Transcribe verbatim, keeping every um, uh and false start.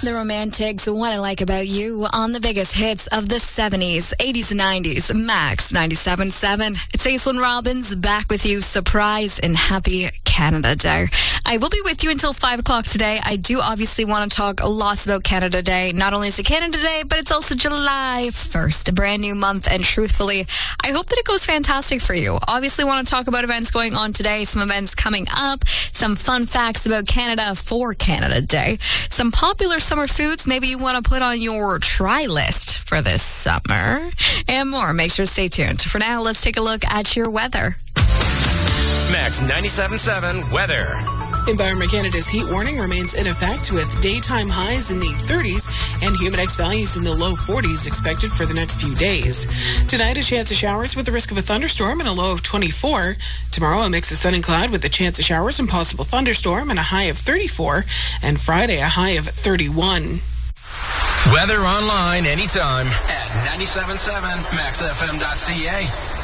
The Romantics, What I Like About You, on the biggest hits of the seventies, eighties, and nineties. Max ninety-seven point seven. It's Aislinn Robbins back with you. Surprise and happy Canada Day. I will be with you until five o'clock today. I do obviously want to talk lots about Canada Day. Not only is it Canada Day, but it's also July first, a brand new month. And truthfully, I hope that it goes fantastic for you. Obviously want to talk about events going on today, some events coming up, some fun facts about Canada for Canada Day, some popular summer foods maybe you want to put on your try list for this summer, and more. Make sure to stay tuned. For now, let's take a look at your weather. Max ninety-seven point seven weather. Environment Canada's heat warning remains in effect with daytime highs in the thirties and humidex values in the low forties expected for the next few days. Tonight, a chance of showers with the risk of a thunderstorm and a low of twenty-four. Tomorrow, a mix of sun and cloud with a chance of showers and possible thunderstorm and a high of thirty-four. And Friday, a high of thirty-one. Weather online anytime at ninety-seven point seven max f m dot c a.